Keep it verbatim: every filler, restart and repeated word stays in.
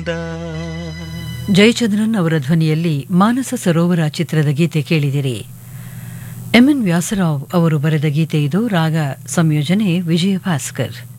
ಕಂದ. ಜಯಚಂದ್ರನ್ ಅವರ ಧ್ವನಿಯಲ್ಲಿ ಮಾನಸ ಸರೋವರ ಚಿತ್ರದ ಗೀತೆ ಕೇಳಿದಿರಿ. ಎಂ ಎನ್ ವ್ಯಾಸರಾವ್ ಅವರು ಬರೆದ ಗೀತೆ ಇದು. ರಾಗ ಸಂಯೋಜನೆ ವಿಜಯ ಭಾಸ್ಕರ್.